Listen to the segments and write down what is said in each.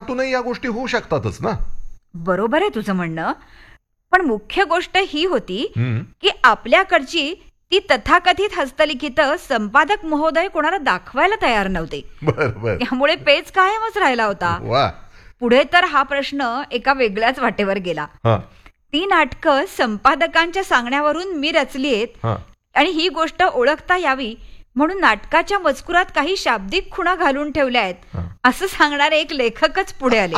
नाटकातूनही या गोष्टी होऊ शकतातच ना. बरोबर आहे तुझं म्हणणं, पण मुख्य गोष्ट ही होती की आपल्याकडची ती तथाकथित हस्तलिखित संपादक महोदय कोणाला दाखवायला तयार नव्हते. बरोबर. त्यामुळे पेच कायमच राहिला होता. वा. पुढे तर हा प्रश्न एका वेगळ्याच वाटेवर गेला. ती नाटकं संपादकांच्या सांगण्यावरून मी रचलीयेत आणि ही गोष्ट ओळखता यावी म्हणून नाटकाच्या मजकुरात काही शाब्दिक खुणा घालून ठेवल्या आहेत असं सांगणारे एक लेखकच पुढे आले.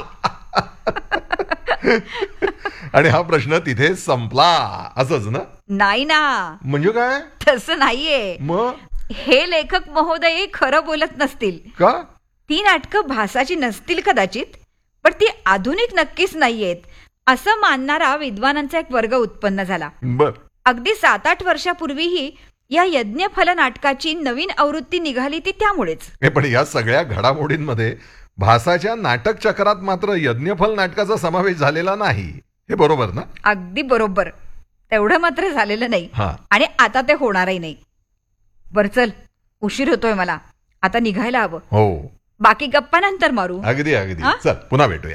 आणि हा प्रश्न तिथे संपला असंच ना? नाही ना. म्हणजे काय? तसं नाहीये. मग हे लेखक महोदय खरं बोलत नसतील का? ती नाटकं भासाची नसतील कदाचित, पण ती आधुनिक नक्कीच नाहीयेत असं मानणारा विद्वानांचा एक वर्ग उत्पन्न झाला. बर. अगदी 7-8 वर्षापूर्वीही या यज्ञफल नाटकाची नवीन आवृत्ती निघाली ती त्यामुळेच. पण या सगळ्या घडामोडींमध्ये भासाच्या नाटक चक्रात मात्र यज्ञफल नाटकाचा समावेश झालेला नाही. हे बरोबर ना? अगदी बरोबर. तेवढं मात्र झालेलं नाही आणि आता ते होणारही नाही. बर चल, उशीर होतोय मला, आता निघायला हवं. हो. बाकी गप्पा नंतर मारू. अगदी अगदी. चल पुन्हा भेटूया.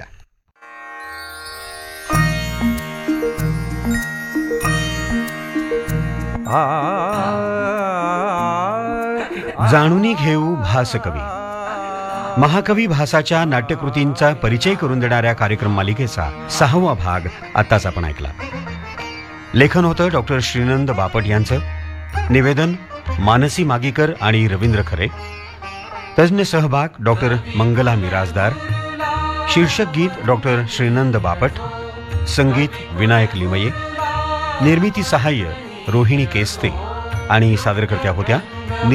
जाणूनी घेऊ भासकवी. महाकवी भासाच्या नाट्यकृतींचा परिचय करून देणाऱ्या कार्यक्रम मालिकेचा 6वा भाग आत्ताच आपण ऐकला. लेखन होतं डॉक्टर श्रीनंद बापट यांचं. निवेदन मानसी मागीकर आणि रवींद्र खरे. तज्ज्ञ सहभाग डॉक्टर मंगला मिराजदार. शीर्षक गीत डॉक्टर श्रीनंद बापट. संगीत विनायक लिमये. निर्मिती सहाय्य रोहिणी केस्ते आणि सादरकर्त्या होत्या